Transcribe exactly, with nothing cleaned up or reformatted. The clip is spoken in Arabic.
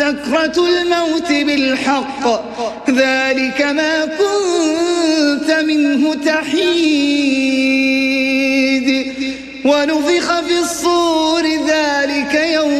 سكرة الموت بالحق ذلك ما كنت منه تحيد ونفخ في الصور ذلك يوم